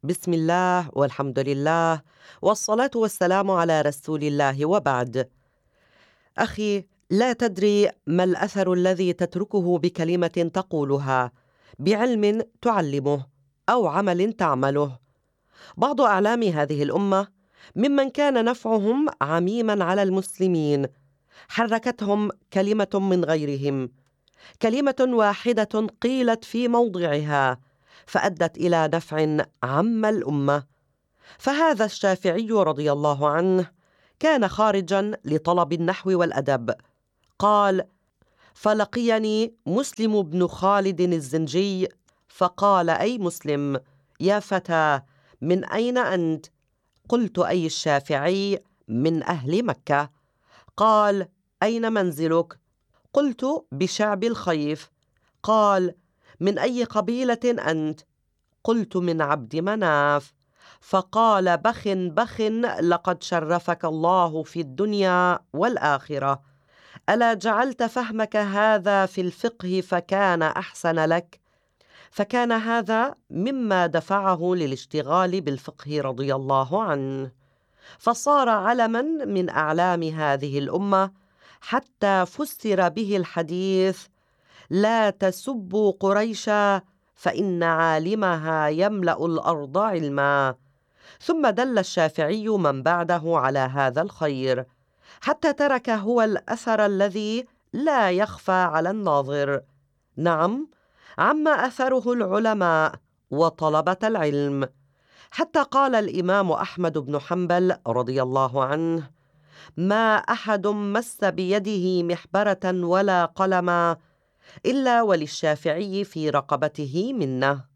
بسم الله والحمد لله والصلاة والسلام على رسول الله وبعد. أخي، لا تدري ما الأثر الذي تتركه بكلمة تقولها، بعلم تعلمه، أو عمل تعمله. بعض أعلام هذه الأمة ممن كان نفعهم عميما على المسلمين، حركتهم كلمة من غيرهم، كلمة واحدة قيلت في موضعها فأدت إلى نفع عم الأمة. فهذا الشافعي رضي الله عنه كان خارجا لطلب النحو والأدب. قال: فلقيني مسلم بن خالد الزنجي فقال: أي مسلم، يا فتى، من أين أنت؟ قلت: أي الشافعي، من أهل مكة. قال: أين منزلك؟ قلت: بشعب الخيف. قال: من أي قبيلة أنت؟ قلت: من عبد مناف. فقال: بخ بخ، لقد شرفك الله في الدنيا والآخرة. ألا جعلت فهمك هذا في الفقه فكان أحسن لك؟ فكان هذا مما دفعه للاشتغال بالفقه رضي الله عنه، فصار علما من أعلام هذه الأمة، حتى فسر به الحديث: لا تسبوا قريشا فإن عالمها يملأ الأرض علما. ثم دل الشافعي من بعده على هذا الخير، حتى ترك هو الأثر الذي لا يخفى على الناظر. نعم، عم أثره العلماء وطلبة العلم، حتى قال الإمام أحمد بن حنبل رضي الله عنه: ما أحد مس بيده محبرة ولا قلما إلا وللشافعي في رقبته منة.